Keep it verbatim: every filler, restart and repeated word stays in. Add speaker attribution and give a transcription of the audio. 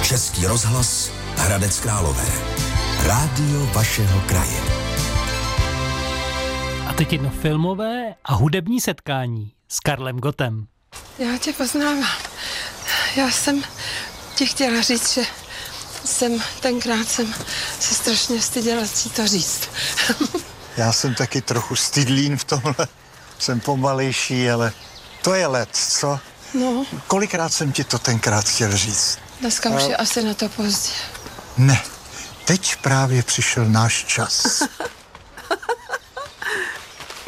Speaker 1: Český rozhlas Hradec Králové. Rádio vašeho kraje.
Speaker 2: A teď jedno filmové a hudební setkání s Karlem Gottem.
Speaker 3: Já tě poznávám. Já jsem ti chtěla říct, že jsem tenkrát jsem se strašně styděla ti to říct.
Speaker 4: Já jsem taky trochu stydlín v tomhle. Jsem pomalejší, ale to je let, co?
Speaker 3: No.
Speaker 4: Kolikrát jsem ti to tenkrát chtěl říct?
Speaker 3: Dneska už je asi na to pozdě.
Speaker 4: Ne, teď právě přišel náš čas.